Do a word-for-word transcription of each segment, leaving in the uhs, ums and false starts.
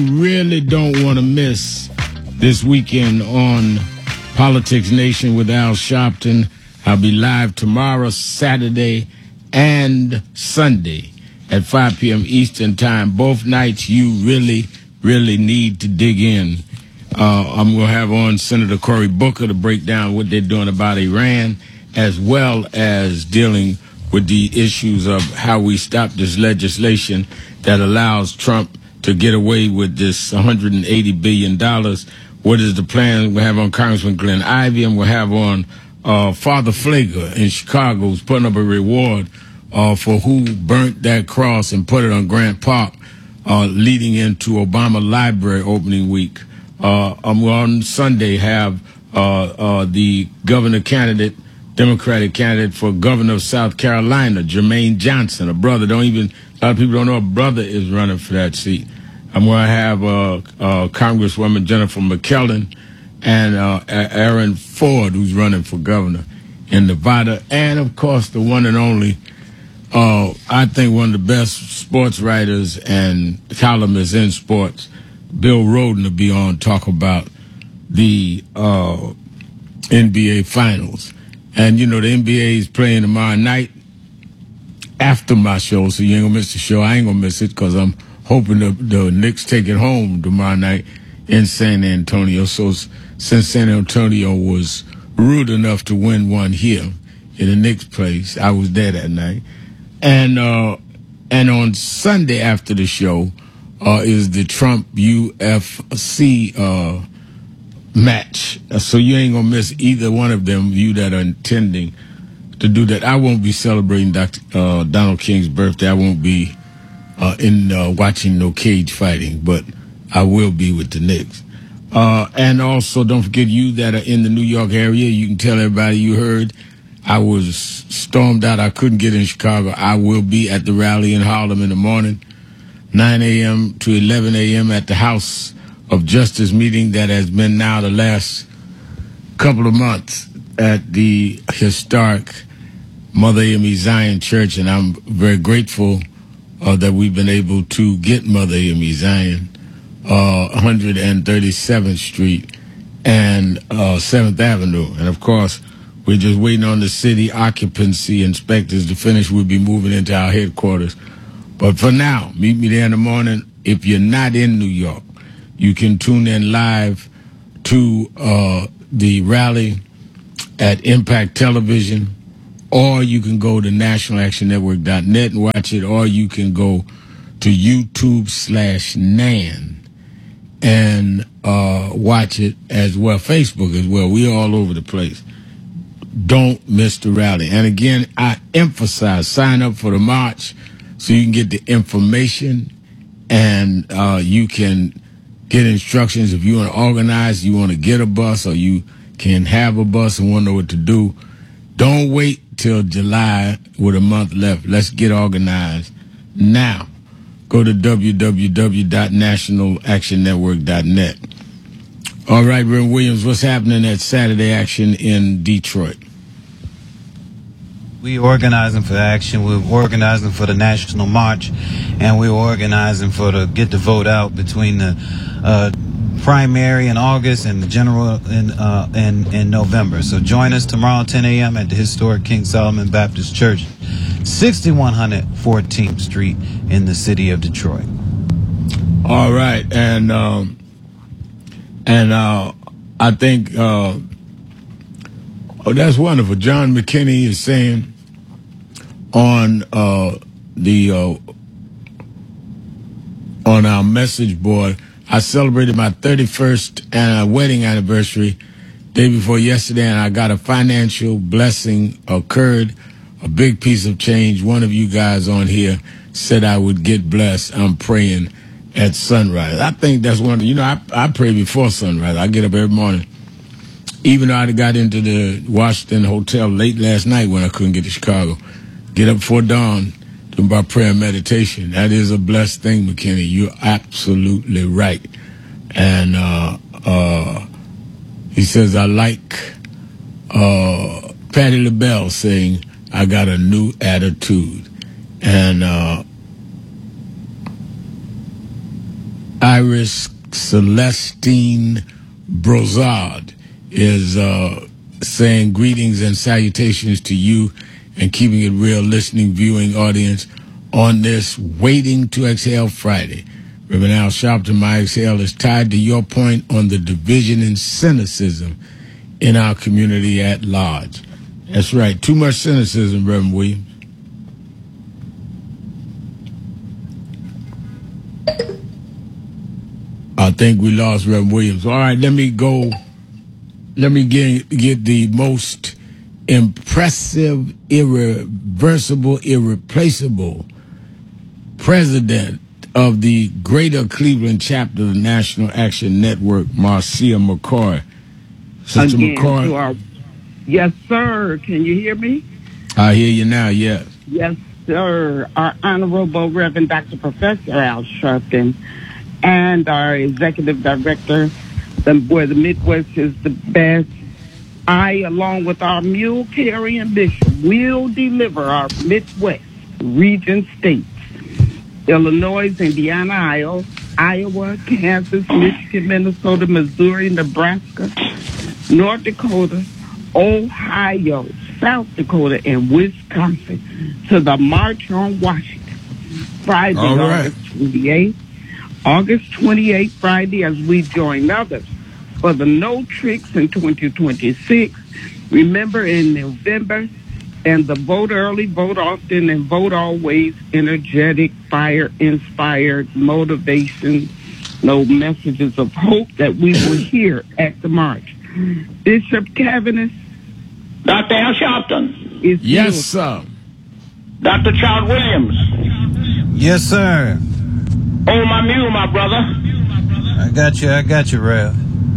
Really don't want to miss this weekend on Politics Nation with Al Sharpton. I'll be live tomorrow, Saturday, and Sunday at five p.m. Eastern Time. Both nights you really, really need to dig in. Uh, I'm going to have on Senator Cory Booker to break down what they're doing about Iran, as well as dealing with the issues of how we stop this legislation that allows Trump to get away with this one hundred eighty billion dollars. What is the plan? We'll have on Congressman Glenn Ivey, and we'll have on uh, Father Pfleger in Chicago, who's putting up a reward uh, for who burnt that cross and put it on Grant Park, uh, leading into Obama Library opening week. Uh, um, on Sunday, have uh, uh, the governor candidate, Democratic candidate for governor of South Carolina, Jermaine Johnson, a brother. Don't even a lot of people don't know a brother is running for that seat. I'm going to have uh, uh, Congresswoman Jennifer McKellen and uh, Aaron Ford, who's running for governor in Nevada, and of course the one and only, uh, I think one of the best sports writers and columnists in sports, Bill Rhoden, to be on talk about the uh, N B A Finals. And you know the N B A is playing tomorrow night after my show, so you ain't gonna miss the show. I ain't gonna miss it because I'm hoping the, the Knicks take it home tomorrow night in San Antonio. So since San Antonio was rude enough to win one here in the Knicks place, I was there that night. And uh, and on Sunday after the show uh, is the Trump U F C uh, match. So you ain't gonna miss either one of them, you that are intending to do that. I won't be celebrating Doctor Uh, Donald King's birthday. I won't be uh, in uh, watching no cage fighting, but I will be with the Knicks. Uh, and also, don't forget, you that are in the New York area, you can tell everybody you heard I was stormed out. I couldn't get in Chicago. I will be at the rally in Harlem in the morning, nine a.m. to eleven a.m. at the House of Justice meeting that has been now the last couple of months at the historic Mother Amy Zion Church, and I'm very grateful uh, that we've been able to get Mother Amy Zion, uh, one hundred thirty-seventh Street and uh, seventh Avenue. And, of course, we're just waiting on the city occupancy inspectors to finish. We'll be moving into our headquarters. But for now, meet me there in the morning. If you're not in New York, you can tune in live to uh, the rally at Impact Television, or you can go to national action network dot net and watch it, or you can go to YouTube slash Nan and uh, watch it as well, Facebook as well. We're all over the place. Don't miss the rally. And again, I emphasize, sign up for the march so you can get the information and uh, you can get instructions. If you want to organize, you want to get a bus, or you can have a bus and want to know what to do. Don't wait till July with a month left. Let's get organized now. Go to w w w dot national action network dot net. All right, Ren Williams, what's happening at Saturday Action in Detroit? We organizing for action. We're organizing for the National March, and we're organizing for the get the vote out between the uh, primary in August and the general in uh, in in November. So join us tomorrow, ten a.m. at the historic King Solomon Baptist Church, sixty-one fourteenth Street in the city of Detroit. All right, and um, and uh, I think uh, oh, that's wonderful. John McKinney is saying on uh, the uh, on our message board, I celebrated my thirty-first uh, wedding anniversary day before yesterday, and I got a financial blessing occurred, a big piece of change. One of you guys on here said I would get blessed. I'm praying at sunrise. I think that's one of, you know, I, I pray before sunrise. I get up every morning. Even though I got into the Washington Hotel late last night when I couldn't get to Chicago. Get up before dawn, do my prayer and meditation. That is a blessed thing, McKinney. You're absolutely right. And uh, uh, he says, I like uh, Patti LaBelle saying, I got a new attitude. And uh, Iris Celestine Brozard is uh, saying greetings and salutations to you and Keeping It Real listening, viewing audience on this Waiting to Exhale Friday. Reverend Al Sharpton, my exhale is tied to your point on the division and cynicism in our community at large. That's right. Too much cynicism, Reverend Williams. I think we lost Reverend Williams. All right, let me go. Let me get, get the most impressive, irreversible, irreplaceable president of the Greater Cleveland chapter of the National Action Network, Marcia McCoy. Sister Again, McCoy. to our, yes, sir. Can you hear me? I hear you now, yes. Yes, sir. Our Honorable Reverend Doctor Professor Al Sharpton and our Executive Director, the, where the Midwest is the best. I, along with our mule carrying bishop, will deliver our Midwest region states, Illinois, Indiana, Iowa, Iowa, Kansas, Michigan, Minnesota, Missouri, Nebraska, North Dakota, Ohio, South Dakota, and Wisconsin to the March on Washington. Friday, All right. August twenty-eighth. August twenty-eighth, Friday, as we join others for the No Tricks in twenty twenty-six. Remember, in November, and the Vote Early, Vote Often, and Vote Always, energetic, fire-inspired motivation, no messages of hope that we will hear at the march. Bishop Cavanis. Doctor Al Sharpton. Is Yes, yours. sir. Doctor Charles Williams. Yes, sir. Oh, my mule, my brother. I got you. I got you, Rev.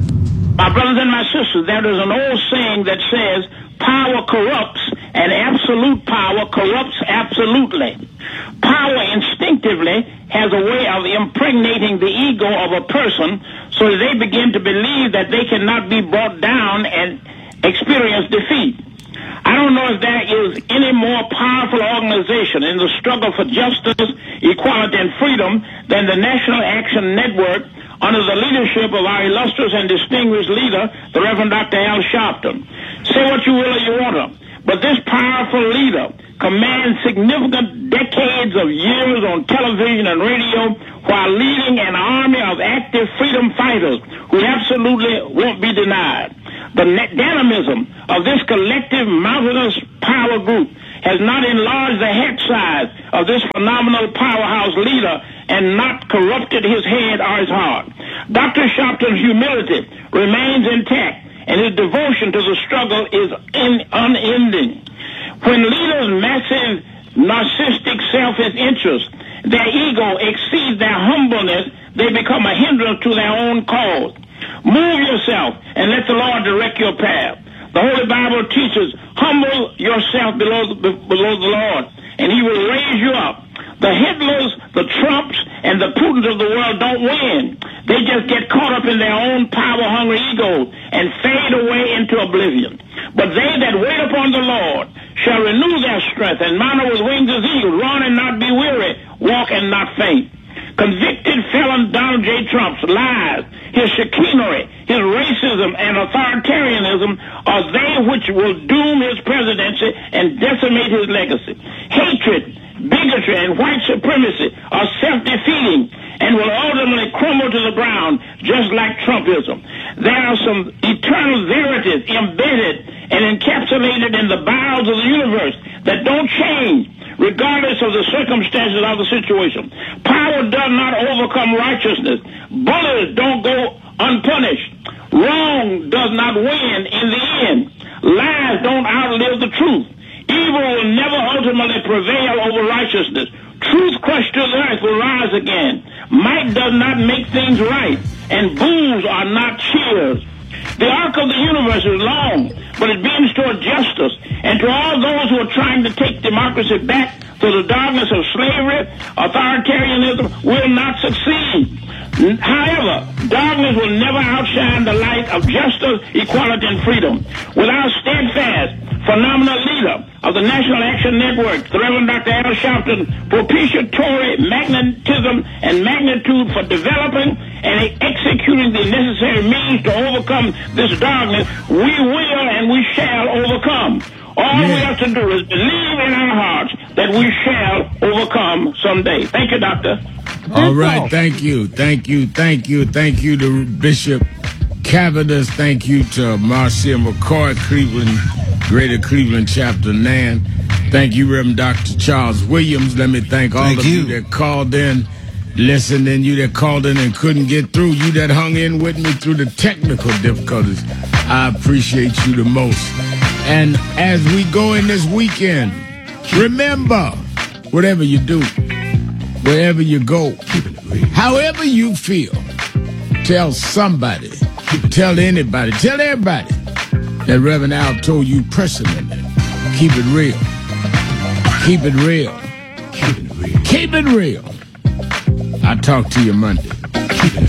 My brothers and my sisters, there is an old saying that says, power corrupts and absolute power corrupts absolutely. Power instinctively has a way of impregnating the ego of a person so that they begin to believe that they cannot be brought down and experience defeat. I don't know if there is any more powerful organization in the struggle for justice, equality, and freedom than the National Action Network under the leadership of our illustrious and distinguished leader, the Reverend Doctor Al Sharpton. Say what you will or you want to, but this powerful leader commands significant decades of years on television and radio while leading an army of active freedom fighters who absolutely won't be denied. The dynamism of this collective mountainous power group has not enlarged the head size of this phenomenal powerhouse leader and not corrupted his head or his heart. Doctor Sharpton's humility remains intact, and his devotion to the struggle is in, unending. When leaders' massive narcissistic self-interest, their ego exceeds their humbleness, they become a hindrance to their own cause. Move yourself and let the Lord direct your path. The Holy Bible teaches, humble yourself below, below the Lord, and he will raise you up. The Hitlers, the Trumps, and the Putins of the world don't win. They just get caught up in their own power-hungry egos and fade away into oblivion. But they that wait upon the Lord shall renew their strength and mount up with wings as eagles, run and not be weary, walk and not faint. Convicted felon Donald J. Trump's lies, his chicanery, his racism, and authoritarianism are they which will doom his presidency and decimate his legacy. Hatred, bigotry, and white supremacy are self-defeating and will ultimately crumble to the ground just like Trumpism. There are some eternal verities embedded and encapsulated in the bowels of the universe that don't change regardless of the circumstances of the situation. Power does not overcome righteousness. Bullies don't go unpunished. Wrong does not win in the end. Lies don't outlive the truth. Evil will never ultimately prevail over righteousness. Truth crushed to the earth will rise again. Might does not make things right, and boos are not cheers. The arc of the universe is long, but it bends toward justice. And to all those who are trying to take democracy back to the darkness of slavery, authoritarianism will not succeed. However, darkness will never outshine the light of justice, equality, and freedom. Without steadfast, phenomenal leader of the National Action Network, the Reverend Doctor Al Sharpton, propitiatory magnetism and magnitude for developing and executing the necessary means to overcome this darkness, we will and we shall overcome. All yeah. we have to do is believe in our hearts that we shall overcome someday. Thank you, Doctor. All right, thank you, thank you, thank you, thank you to Bishop Cavadas. Thank you to Marcia McCoy, Cleveland, Greater Cleveland Chapter N A N. Thank you, Reverend Doctor Charles Williams. Let me thank all thank of you. you that called in, listened, and you that called in and couldn't get through, you that hung in with me through the technical difficulties. I appreciate you the most. And as we go in this weekend, remember, whatever you do, wherever you go, however you feel, tell somebody, tell anybody, tell everybody that Reverend Al told you personally. Keep it real. Keep it real. Keep it real. Keep it real. I'll talk to you Monday. Keep it